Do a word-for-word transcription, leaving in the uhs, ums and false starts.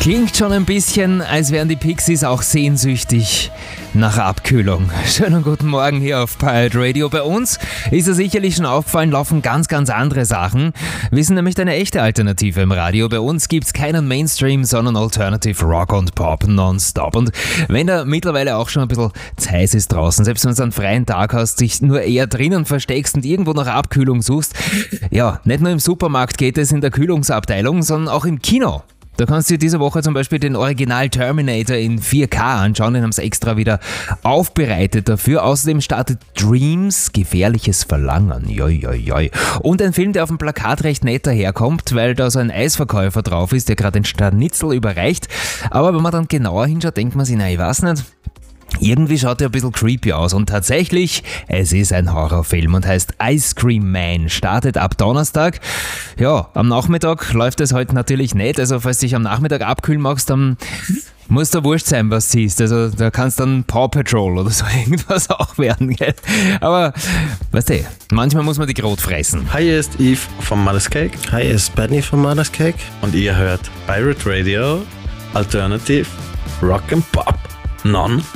Klingt schon ein bisschen, als wären die Pixies auch sehnsüchtig nach Abkühlung. Schönen guten Morgen hier auf Pirate Radio. Bei uns ist es sicherlich schon aufgefallen, laufen ganz, ganz andere Sachen. Wir sind nämlich eine echte Alternative im Radio. Bei uns gibt es keinen Mainstream, sondern Alternative Rock und Pop nonstop. Und wenn da mittlerweile auch schon ein bisschen zu heiß ist draußen, selbst wenn du einen freien Tag hast, dich nur eher drinnen versteckst und irgendwo nach Abkühlung suchst, ja, nicht nur im Supermarkt geht es in der Kühlungsabteilung, sondern auch im Kino. Da kannst du dir diese Woche zum Beispiel den Original Terminator in vier K anschauen, den haben sie extra wieder aufbereitet dafür. Außerdem startet Dreams, gefährliches Verlangen, joi, joi, joi. Und ein Film, der auf dem Plakat recht nett daherkommt, weil da so ein Eisverkäufer drauf ist, der gerade den Scharnitzl überreicht. Aber wenn man dann genauer hinschaut, denkt man sich, na, ich weiß nicht, irgendwie schaut er ein bisschen creepy aus und tatsächlich, es ist ein Horrorfilm und heißt Ice Cream Man, startet ab Donnerstag. Ja, am Nachmittag läuft es heute natürlich nicht, also falls du dich am Nachmittag abkühlen magst, dann muss da wurscht sein, was du siehst. Also da kannst dann Paw Patrol oder so irgendwas auch werden, gell? Aber, weißt du, manchmal muss man die Grot fressen. Hi, hier ist Eve von Mother's Cake. Hi, hier ist Benny von Mother's Cake. Und ihr hört Pirate Radio, Alternative Rock and Pop. Non